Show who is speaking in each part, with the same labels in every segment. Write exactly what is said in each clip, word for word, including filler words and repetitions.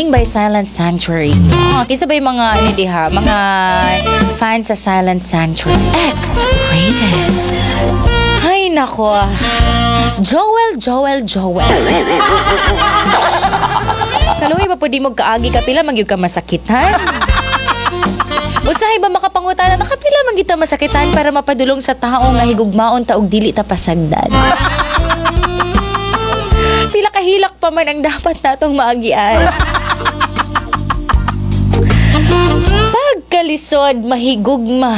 Speaker 1: Sing by Silent Sanctuary. Oh, kinsa ba yung mga ano diha, mga fans sa Silent Sanctuary? X-rated. Ay nako. Joel, Joel, Joel. Kaluoy ba po di mo kaagi kapila magyud ka masakitan? Usahay ba makapangutana nakapila man kita masakitan para mapadulong sa tao nga higugmaon ta og dili ta pasagdan? Pila kahilak pa man ang dapat natong maagian. Pagkalisod mahigugma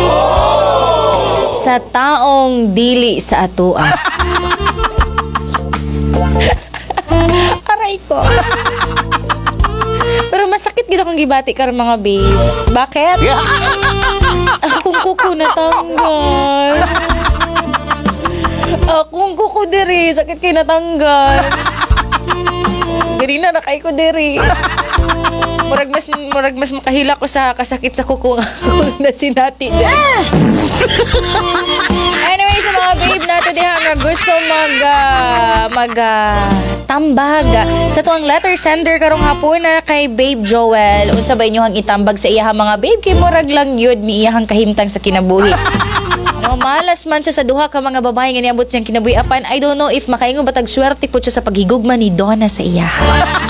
Speaker 1: sa taong dili sa atoa. Aray ko. Pero masakit gid akong gibati karon mga babe. Bakit? Akong kuko natanggal. Akong kuko diri, sakit kay natanggal. Diri na nakay ko diri. Murag mas murag mas makahila ko sa kasakit sa kuko na sinati. Anyway, sa mga babe nato diha nga gusto mag uh, mag uh, tambag sa tuang letter sender karong hapon na kay Babe Joel. Unsa ba inyo hang itambag sa iyahang mga babe kay murag lang yun ni iyahang kahimtang sa kinabuhi. No, malas man siya sa duha ka mga babae nga niabot siyang kinabuhi apan. I don't know if makaingon batag swerte po siya sa paghigugma ni Donna sa iyaha.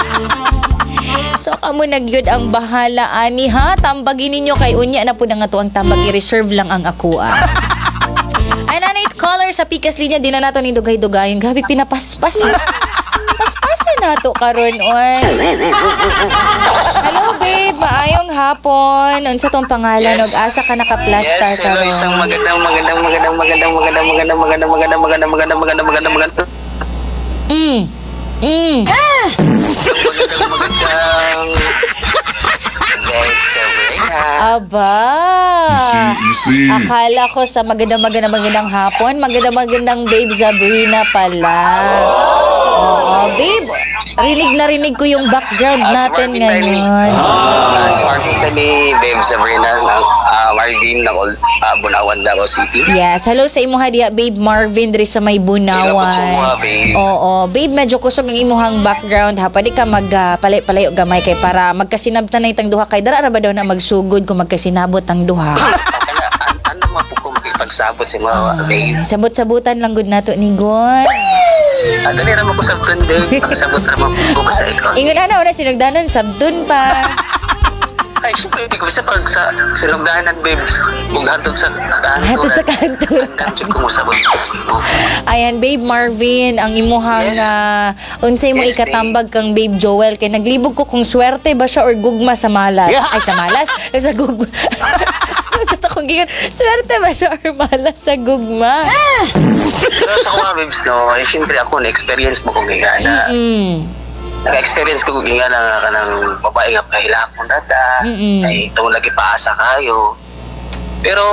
Speaker 1: So kamo nagyud ang bahala ani ha, tambagin ninyo kay unya na po na nga to ang tambag i-reserve lang ang akua. Ay nanay caller sa Pikas linya di na nato ni dugay-dugayon. Grabe pinapaspas. Paspasan nato karon oy. Hello babe, maayong hapon. Unsa tong pangalan og asa ka naka-plaster
Speaker 2: yes, hello,
Speaker 1: karon?
Speaker 2: isang magandang magandang magandang magandang magandang magandang magandang magandang magandang magandang magandang magandang magandang
Speaker 1: Mm. Mm. Ah!
Speaker 2: magandang magandang Sabrina.
Speaker 1: Aba.
Speaker 3: Easy, easy.
Speaker 1: Akala ko sa magandang magandang magandang hapon, magandang magandang babe Sabrina pala. Oo, babe. Rinig na rinig ko yung background natin ngayon.
Speaker 2: Ah, si Marvin ka ni Babe Sabrina ng uh, Marvin ng uh, Bunawan, Davao City.
Speaker 1: Yes, hello sa imuha diha Babe Marvin diri sa may Bunawan.
Speaker 2: Hello, babe.
Speaker 1: Oo, babe medyo kusog ang imuhang background ha. Pwede ka mag uh, palay-palayo gamay kay para magkasinabtan na itang duha kay dara ra ba daw na magsugod kung magkasinabot ang duha.
Speaker 2: Ano man po kung makipagsabot si mga babe?
Speaker 1: Sabot-sabutan lang gud nato ni God.
Speaker 2: Ah, dali naman ko sabton, babe. Pagsabot naman po ko sa ikaw.
Speaker 1: Ingon ana una sinugdanon sabdon pa.
Speaker 2: Ay, syempre, hindi ko bisa pag sa silugdahanan, babes. Kung hatod sa kanto.
Speaker 1: Hatod sa kanto.
Speaker 2: Hanggang ko mo sabot.
Speaker 1: Ayan, Babe Marvin, ang imuhang
Speaker 2: Yes.
Speaker 1: uh, unsay mo
Speaker 2: Yes,
Speaker 1: ikatambag kang Babe Joel kay naglibog ko kung swerte ba siya or gugma sa malas.
Speaker 2: Yeah.
Speaker 1: Ay, sa malas? Sa gugma. Tatakong gigan, swerte ba siya or malas sa gugma?
Speaker 2: Pero sa mga babes, no, eh, syempre ako, na-experience mo kung nga na,
Speaker 1: Mm.
Speaker 2: nag-experience ko kung nga na kanang babae nga pahila akong dada,
Speaker 1: Mm-mm.
Speaker 2: ay ito lagi paasa kayo. Pero,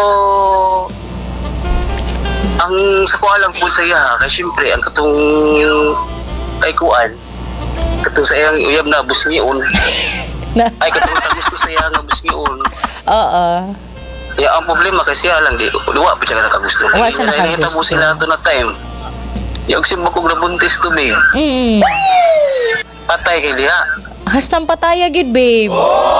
Speaker 2: ang sa kuha lang po sa iya, kasi syempre, ang katong kay kuan, katong sa iyang uyab na busngion,
Speaker 1: Na,
Speaker 2: ay katong gusto sa iya nga busngion.
Speaker 1: oo.
Speaker 2: Ya, ang problema kasi alang di duwa pa siya nakagusto.
Speaker 1: Wa siya nakagusto.
Speaker 2: Nakita mo sila to na time. Yung simba kong nabuntis to, babe.
Speaker 1: Mm.
Speaker 2: Patay kay diha.
Speaker 1: Hastang pataya gid, babe.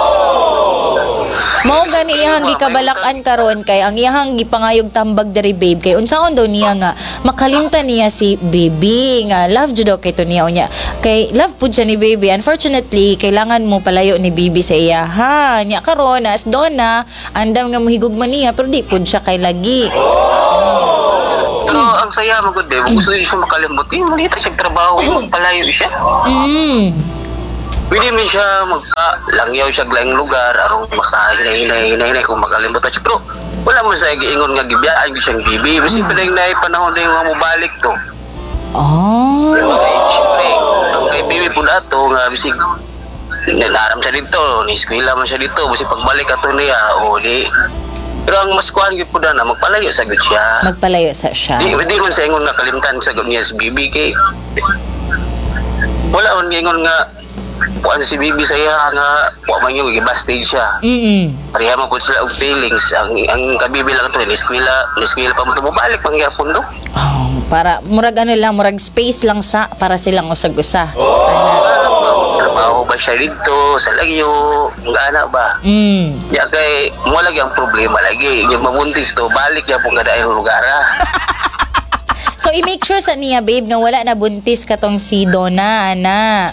Speaker 1: Mao gani iyang gikabalakan karon kay ang iyang gipangayog tambag diri babe kay unsaon daw niya nga makalimtan niya si baby nga love jud daw kay to niya unya kay love pud siya ni baby. Unfortunately kailangan mo palayo ni baby sa iya ha nya karon as Donna andam nga mohigugman niya pero di pud siya kay lagi.
Speaker 2: Pero ang saya mo gud, babe. Gusto niya siya makalimot. Yung malita siya trabaho, palayo siya.
Speaker 1: Mm.
Speaker 2: Pwede man siya magka-langyaw siya glayang lugar, arong makahinay-hinay-hinay kung makalimot siya. Pero wala mo sa giingon nga gibiyaan ko siyang bibi. Kasi pala yung naay panahon na yung mga mabalik to.
Speaker 1: Oh.
Speaker 2: Pero kay, siyempre, ang kay bibi po na to, nga bisig, nanaram siya dito, niskwila man siya dito, kasi pagbalik ato niya, o di. Pero ang mas kuhan ko po na, magpalayo sa good siya.
Speaker 1: Magpalayo sa siya.
Speaker 2: Di, di man sa ingon nga kalimtan sa good niya si bibi kay. Wala man ingon nga, kuan si bibi sa iya nga, wa man yung i-bastage siya.
Speaker 1: Mm.
Speaker 2: Pareha mo po sila og feelings. Ang ang kabibi lang ito, niskwila, niskwila pa mo ito, balik pang yapon do.
Speaker 1: Oh, para murag ano lang, murag space lang sa para silang usag-usa.
Speaker 2: Para lang ba, trabaho ba siya dito sa lagyo, nga ana ba?
Speaker 1: Mm.
Speaker 2: Ya kay mo lagi ang problema lagi. Yung mabuntis to, balik ya pong kada yung lugar. ah.
Speaker 1: So, i-make sure sa niya, babe, nga wala na buntis katong si Donna, ana.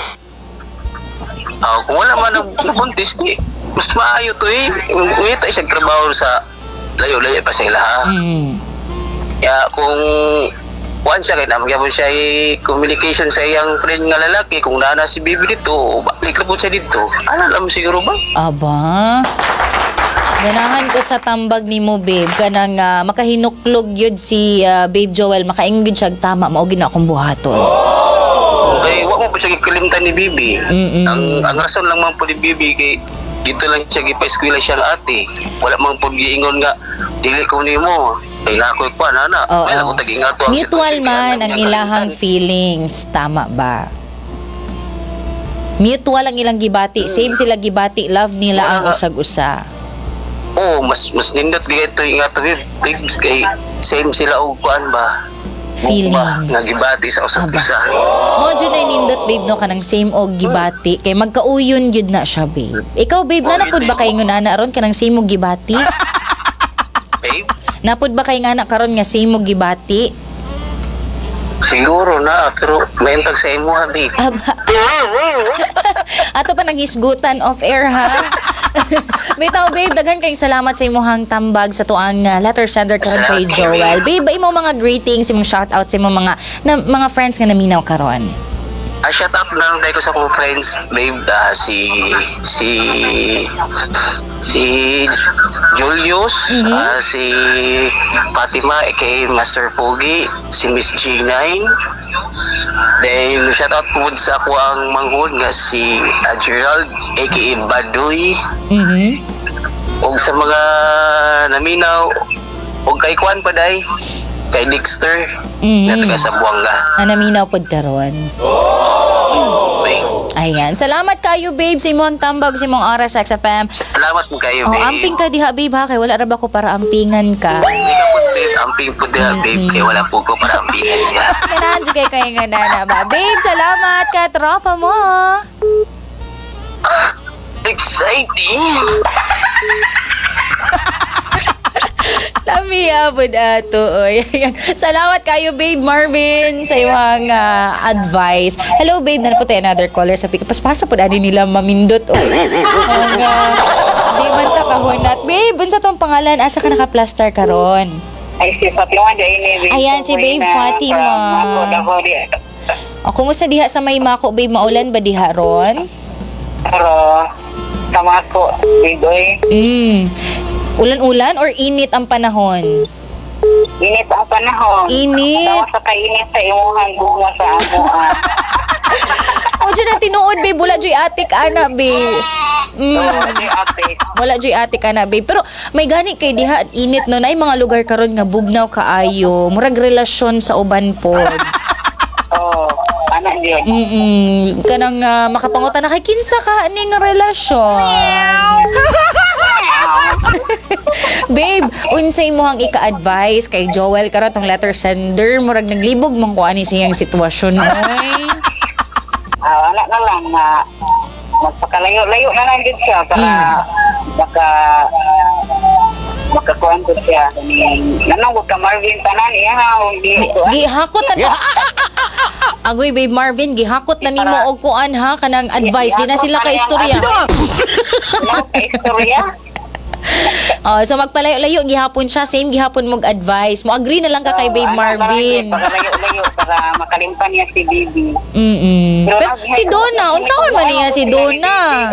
Speaker 2: Ah, kung wala man ang nabuntis, di, mas maayo to eh. Ngita siya trabaho sa layo-layo pa sila ha.
Speaker 1: Mm.
Speaker 2: Ya kung kuan siya kay namagyan mo siya eh, communication sa iyang friend nga lalaki kung nana si baby dito, balik na po siya dito. Ano alam siguro ba?
Speaker 1: Aba. Ganahan ko sa tambag ni mo, babe. Kanang uh, makahinuklog yun si ah, Babe Joel. Makaingid siya tama. Maugin na akong buhaton.
Speaker 2: Kay wa mo po siya kalimtan ni Bibi.
Speaker 1: Mm-mm.
Speaker 2: Ang ang rason lang man po ni Bibi kay dito lang siya gipa-eskwela siyang ate. Wala man po giingon nga dili ko nimo. Kay nako ko ana.
Speaker 1: Oo.
Speaker 2: May lang ko tag-ingat to.
Speaker 1: Mutual man ang ilahang feelings. Tama ba? Mutual ang ilang gibati. Same sila gibati. Love nila ang usag-usa.
Speaker 2: Oh, mas mas nindot gay ito ingat to Bibi. Kay same sila og kuan ba?
Speaker 1: Feelings.
Speaker 2: Nga gibati sa usap
Speaker 1: Aba.
Speaker 2: isa.
Speaker 1: Mo dyan ay nindot, babe, no? Kanang same og gibati. Kay magkauyon yun na siya, babe. Ikaw, babe, na napod ba kayo nga na aron kanang same og gibati?
Speaker 2: Babe,
Speaker 1: Napod ba kayo nga na karon nga same og gibati?
Speaker 2: siguro na pero may intag sa imo ha, babe.
Speaker 1: Aba. Ato pa nang hisgutan off air, ha? Bitaw, babe, daghan kayong salamat sa imuhang tambag sa tuang uh, letter sender karon kay
Speaker 2: Salamat,
Speaker 1: Joel. Babe, ba imo mga greetings, imong shoutout sa imong mga na, mga friends nga naminaw karon?
Speaker 2: Ah, shout out na lang tayo ko sa kong friends, babe, ah, si si si Julius,
Speaker 1: Mhm.
Speaker 2: ah, si Fatima, aka Master Pogi, si Miss G nine. Then, shout out po sa ako ang manghod nga si ah, Gerald, aka Badoy.
Speaker 1: Mhm.
Speaker 2: O sa mga naminaw, o kay Kwan pa day, kay Dexter,
Speaker 1: Mhm.
Speaker 2: na taga sa Buanga.
Speaker 1: Ang naminaw pod karon. Ayan. Salamat kayo, babe, sa imong tambag, sa imong oras sa X F M.
Speaker 2: Salamat mo kayo,
Speaker 1: Oh,
Speaker 2: babe.
Speaker 1: amping ka diha, babe, ha? Kay wala ra ba ko para ampingan ka.
Speaker 2: Hindi ka po, babe. Amping po diha, babe. Kaya wala po ko para ampingan niya.
Speaker 1: Ganahan dyan kayo kayo nga na ba? Babe, salamat ka, tropa mo.
Speaker 2: Exciting!
Speaker 1: Lami abod ato. Oy. Ayan. Salamat kayo, babe Marvin, sa iyong uh, advice. Hello, babe. Na po tayo another caller sa pick. Paspasa po ani nila mamindot. Oy. Ang, uh, di man ta kahunat. Babe, unsa tong pangalan? Asa ka naka-plaster karon?
Speaker 4: Ay, si Fatima dahil ini.
Speaker 1: Ayan, si Babe Fatima.
Speaker 4: Ako, ako, di.
Speaker 1: O, kumusta diha sa may mako, babe? Maulan ba diha ron?
Speaker 4: Pero, sama ako, Bidoy.
Speaker 1: Mm. Ulan-ulan or init ang panahon?
Speaker 4: Init ang panahon.
Speaker 1: Init.
Speaker 4: Tawa sa kainit sa imuhang gugma sa amo. ah.
Speaker 1: O, dyan na tinuod, babe. Wala dyan atik, ana, babe. Mm.
Speaker 4: So, di ate.
Speaker 1: Wala dyan atik, ana, babe. Pero may gani kay diha init no. Na mga lugar karon nga bugnaw kaayo. Murag relasyon sa uban pod.
Speaker 4: Oh, anak yun.
Speaker 1: Mm kanang uh, makapangutan na kay kinsa ka ning relasyon. Babe, unsay mo ang ika-advise kay Joel karon tong letter sender, murag naglibog man ko ani siyang sitwasyon oy.
Speaker 4: Ah, anak na lang na magpakalayo-layo na lang din siya para baka makakuhan ko siya. Nanong ka Marvin tanan iya ha, hindi ko.
Speaker 1: Gihakot na Agoy, babe Marvin, gihakot na nimo og kuan ha kanang advice di na sila ka istorya.
Speaker 4: Ano ka istorya?
Speaker 1: Oh, so magpalayo-layo gihapon siya, same gihapon mog advice. Mo agree na lang ka kay babe Marvin.
Speaker 4: Pakalayo-layo para makalimpan niya si Bibi.
Speaker 1: Mm. Pero si Donna, unsaon man niya si Donna?